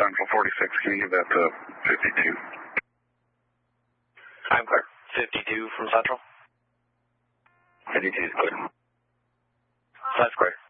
Central 46. Can you give that to 52? I'm clear. 52 from Central? 52 is clear. That's clear.